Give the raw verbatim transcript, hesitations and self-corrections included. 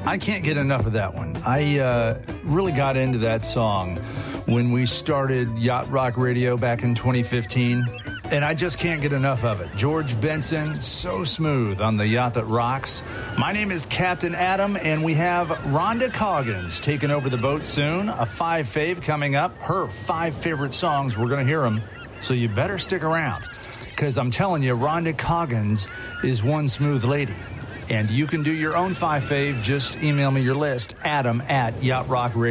I can't get enough of that one. I uh, really got into that song when we started Yacht Rock Radio back in twenty fifteen, and I just can't get enough of it. George Benson, so smooth on the yacht that rocks. My name is Captain Adam, and we have Rhonda Coggins taking over the boat soon. A five fave coming up. Her five favorite songs, we're going to hear them, so you better stick around, because I'm telling you, Rhonda Coggins is one smooth lady. And you can do your own five fave. Just email me your list, Adam at Yacht Rock Radio.